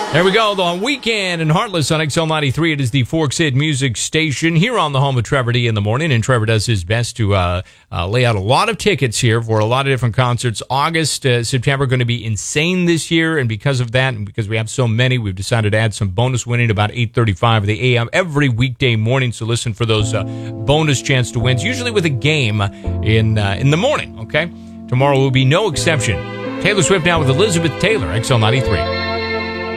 There we go. The weekend and Heartless on XL93. It is the Forks Hit Music Station here on the home of Trevor D in the morning. And Trevor does his best to lay out a lot of tickets here for a lot of different concerts. August, September going to be insane this year. And because of that, and because we have so many, we've decided to add some bonus winning about 8:35 of the a.m. every weekday morning. So listen for those bonus chance to wins, usually with a game in the morning. Okay. Tomorrow will be no exception. Taylor Swift now with Elizabeth Taylor, XL93.